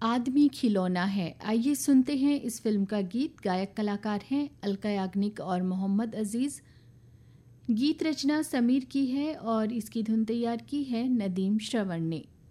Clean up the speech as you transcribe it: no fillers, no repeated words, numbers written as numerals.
आदमी खिलौना है। आइए सुनते हैं इस फिल्म का गीत। गायक कलाकार हैं अलका याग्निक और मोहम्मद अजीज़। गीत रचना समीर की है और इसकी धुन तैयार की है नदीम श्रवण ने।